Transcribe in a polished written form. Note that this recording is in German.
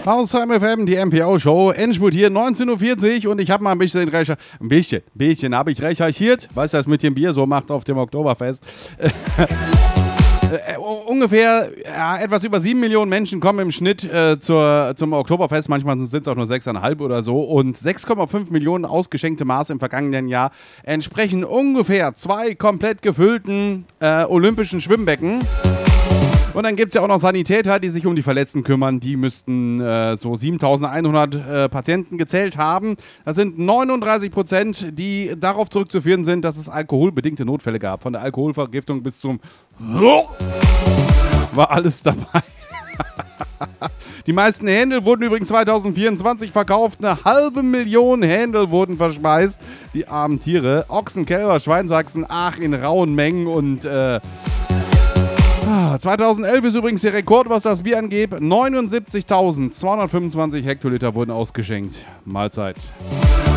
Aus FM, die MPO-Show, Endspurt hier, 19:40 Uhr und ich habe mal ein bisschen habe ich recherchiert, was das mit dem Bier so macht auf dem Oktoberfest. Ungefähr etwas über 7 Millionen Menschen kommen im Schnitt zum Oktoberfest. Manchmal sind es auch nur 6,5 oder so. Und 6,5 Millionen ausgeschenkte Maß im vergangenen Jahr entsprechen ungefähr 2 komplett gefüllten olympischen Schwimmbecken. Und dann gibt es ja auch noch Sanitäter, die sich um die Verletzten kümmern. Die müssten so 7.100 Patienten gezählt haben. Das sind 39%, die darauf zurückzuführen sind, dass es alkoholbedingte Notfälle gab. Von der Alkoholvergiftung bis zum war alles dabei. Die meisten Händel wurden übrigens 2024 verkauft. 500.000 Händel wurden verspeist. Die armen Tiere. Ochsen, Kälber, Schweinsachsen, in rauen Mengen und 2011 ist übrigens der Rekord, was das Bier angeht. 79.225 Hektoliter wurden ausgeschenkt. Mahlzeit.